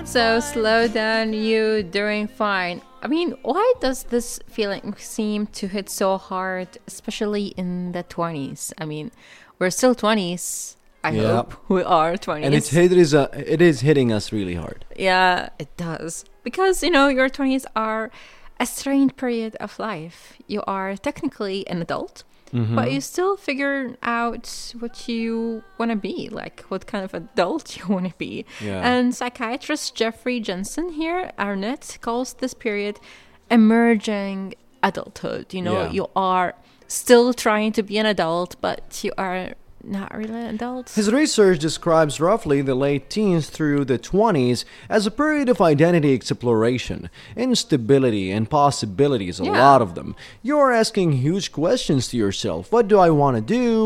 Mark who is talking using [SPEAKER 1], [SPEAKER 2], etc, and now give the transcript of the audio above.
[SPEAKER 1] So slow down, you doing fine. I mean, why does this feeling seem to hit so hard, especially in the 20s? I mean, we're still 20s. I
[SPEAKER 2] Yeah.
[SPEAKER 1] hope we are 20s.
[SPEAKER 2] And it is hitting us really hard.
[SPEAKER 1] Yeah, it does. Because, your 20s are a strange period of life. You are technically an adult, but you still figure out what you want to be, like what kind of adult you want to be.
[SPEAKER 2] Yeah.
[SPEAKER 1] And psychiatrist Jeffrey Jensen here, Arnett, calls this period emerging adulthood.
[SPEAKER 2] Yeah.
[SPEAKER 1] You are still trying to be an adult, but you are not really an adult.
[SPEAKER 2] His research describes roughly the late teens through the 20s as a period of identity exploration, instability, and possibilities, a
[SPEAKER 1] Yeah.
[SPEAKER 2] lot of them. You're asking huge questions to yourself. What do I want to do?